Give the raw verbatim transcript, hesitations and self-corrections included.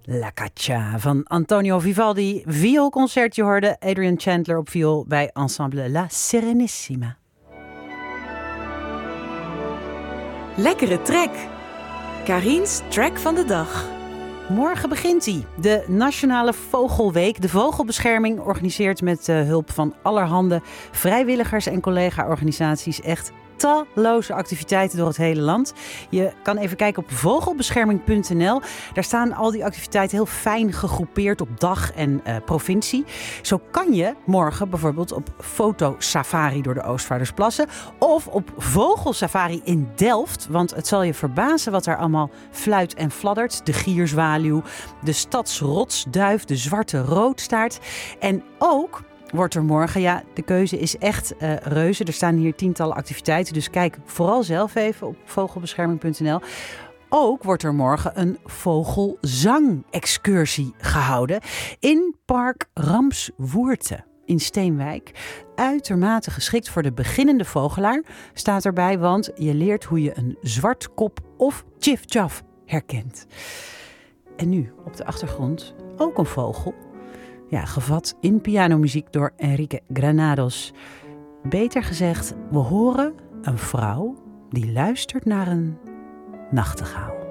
La Caccia van Antonio Vivaldi. Vioolconcert, je hoorde Adrian Chandler op viool bij Ensemble La Serenissima. Lekkere track. Karin's track van de dag. Morgen begint hij, de Nationale Vogelweek. De Vogelbescherming organiseert met uh, hulp van allerhande vrijwilligers en collega-organisaties echt talloze activiteiten door het hele land. Je kan even kijken op vogelbescherming punt n l. Daar staan al die activiteiten heel fijn gegroepeerd op dag en uh, provincie. Zo kan je morgen bijvoorbeeld op fotosafari door de Oostvaardersplassen of op vogelsafari in Delft. Want het zal je verbazen wat er allemaal fluit en fladdert. De gierzwaluw, de stadsrotsduif, de zwarte roodstaart. En ook wordt er morgen, ja, de keuze is echt uh, reuze. Er staan hier tientallen activiteiten, dus kijk vooral zelf even op vogelbescherming punt n l. Ook wordt er morgen een vogelzang-excursie gehouden in Park Ramswoerte in Steenwijk. Uitermate geschikt voor de beginnende vogelaar, staat erbij, want je leert hoe je een zwartkop of tjif-tjaf herkent. En nu op de achtergrond ook een vogel. Ja, gevat in pianomuziek door Enrique Granados. Beter gezegd, we horen een vrouw die luistert naar een nachtegaal.